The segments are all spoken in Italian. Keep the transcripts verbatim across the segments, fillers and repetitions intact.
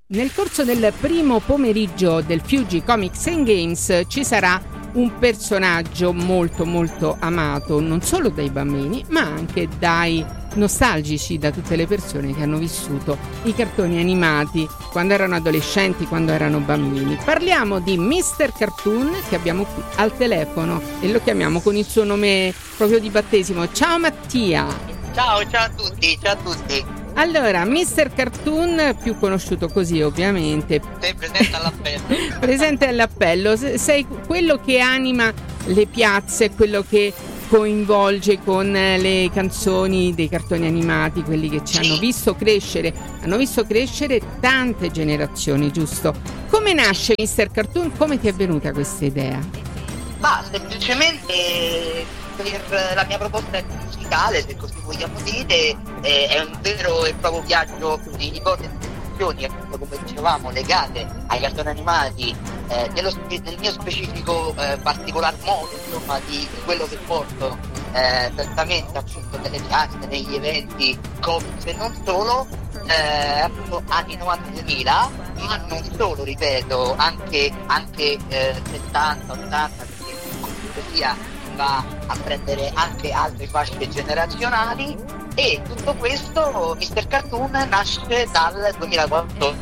Nel corso del primo pomeriggio del Fuji Comics and Games ci sarà un personaggio molto molto amato non solo dai bambini ma anche dai nostalgici, da tutte le persone che hanno vissuto i cartoni animati quando erano adolescenti, quando erano bambini. Parliamo di mister Cartoon, che abbiamo qui al telefono e lo chiamiamo con il suo nome proprio di battesimo. Ciao Mattia! Ciao, ciao a tutti, ciao a tutti! Allora, mister Cartoon, più conosciuto così ovviamente. Sei presente all'appello. Presente all'appello, sei quello che anima le piazze, quello che coinvolge con le canzoni dei cartoni animati, quelli che ci sì. hanno visto crescere, hanno visto crescere tante generazioni, giusto? Come nasce mister Cartoon? Come ti è venuta questa idea? Ma semplicemente per la mia proposta musicale, se così vogliamo dire, eh, è un vero e proprio viaggio di ipotesi e emozioni, come dicevamo, legate ai cartoni animati, eh, nello, nel mio specifico eh, particolar modo, insomma, di, di quello che porto eh, certamente appunto nelle piazze, negli eventi, comics e non solo, eh, appunto anni novanta duemila, ma non solo, ripeto, anche, anche eh, settanta ottanta, perché comunque sia va a prendere anche altre fasce generazionali, e tutto questo mister Cartoon nasce dal duemilaquattordici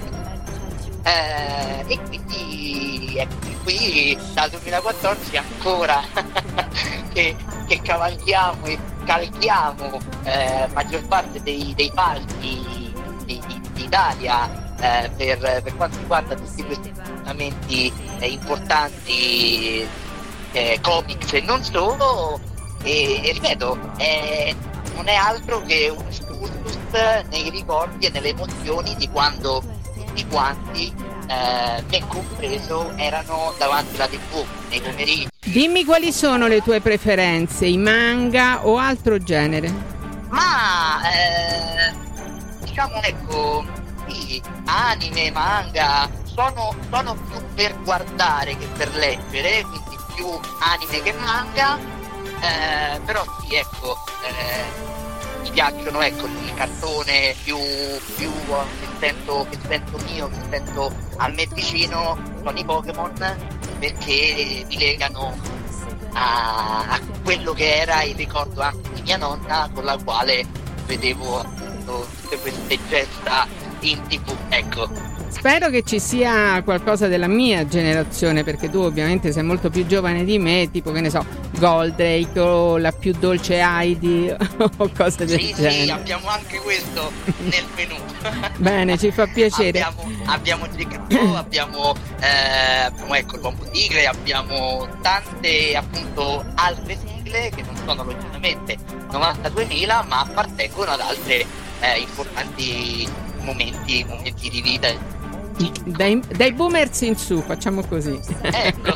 eh, e quindi eccoci qui dal duemilaquattordici ancora che, che cavalchiamo e calchiamo eh, maggior parte dei, dei palchi di, di, d'Italia eh, per, per quanto riguarda tutti questi appuntamenti eh, importanti, Eh, comics e non solo, e, e ripeto, eh, non è altro che un excursus nei ricordi e nelle emozioni di quando tutti quanti, eh, me compreso, erano davanti alla tivù nei pomeriggi. Dimmi quali sono le tue preferenze, i manga o altro genere? Ma eh, diciamo ecco, sì, anime, manga sono, sono più per guardare che per leggere, quindi più anime che manga, eh, però sì, ecco, eh, mi piacciono, ecco, il cartone più, più che sento, che sento mio, che sento a me vicino, sono i Pokémon, perché mi legano a, a quello che era il ricordo anche di mia nonna, con la quale vedevo appunto tutte queste gesta in tv, ecco. Spero che ci sia qualcosa della mia generazione, perché tu ovviamente sei molto più giovane di me, tipo che ne so, Goldrake o la più dolce Heidi o cose del sì, genere. Sì, abbiamo anche questo nel menù. Bene, ci fa piacere. Abbiamo, abbiamo Gigato, abbiamo, eh, abbiamo ecco il Pompo Tigre, abbiamo tante appunto altre sigle che non sono logicamente novanta duemila, ma appartengono ad altre eh, importanti momenti, momenti di vita. Dai, dai boomers in su, facciamo così. Ecco.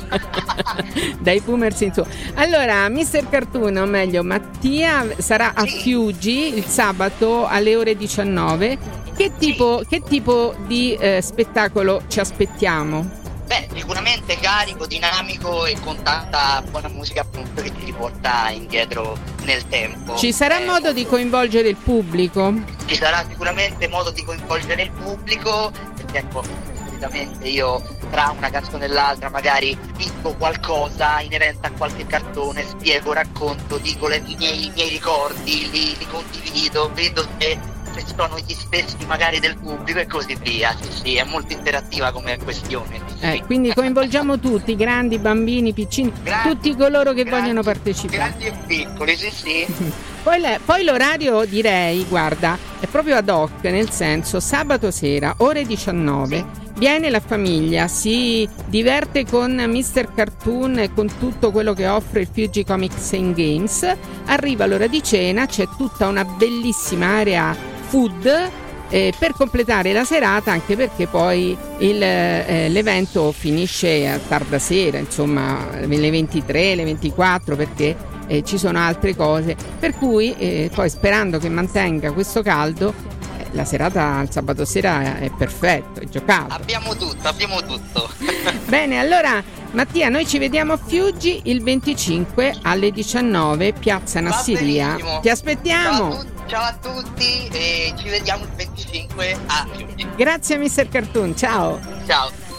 Dai boomers in su. Allora, mister Cartoon, o meglio Mattia, sarà a sì. Fiuggi il sabato alle ore diciannove. Che tipo, sì. che tipo di eh, spettacolo ci aspettiamo? Beh, sicuramente carico, dinamico e con tanta buona musica appunto che ti riporta indietro nel tempo. Ci sarà eh, modo di coinvolgere il pubblico? Ci sarà sicuramente modo di coinvolgere il pubblico, perché ecco, solitamente io tra una canzone e l'altra magari dico qualcosa inerente a qualche cartone, spiego, racconto, dico le, i, miei, i miei ricordi, li, li condivido, vedo se se sono gli stessi magari del pubblico e così via. Sì, sì, è molto interattiva come questione. Sì, eh, quindi coinvolgiamo tutti, grandi, bambini, piccini, grandi, tutti coloro che grandi, vogliono partecipare. Grandi e piccoli, sì, sì. Poi, le, poi l'orario, direi, guarda, è proprio ad hoc, nel senso sabato sera, ore diciannove. Sì. Viene la famiglia, si diverte con mister Cartoon e con tutto quello che offre il Fuji Comics and Games. Arriva l'ora di cena, c'è tutta una bellissima area food eh, per completare la serata, anche perché poi il, eh, l'evento finisce a tarda sera, insomma le ventitré, le ventiquattro, perché eh, ci sono altre cose, per cui eh, poi sperando che mantenga questo caldo, eh, la serata al sabato sera è perfetto, è giocato. Abbiamo tutto, abbiamo tutto. Bene, allora Mattia, noi ci vediamo a Fiuggi il venticinque alle diciannove, Piazza Nassiria. Ti aspettiamo. ciao a tutti e ci vediamo il venticinque a giugno. Grazie mister Cartoon, ciao. Ciao.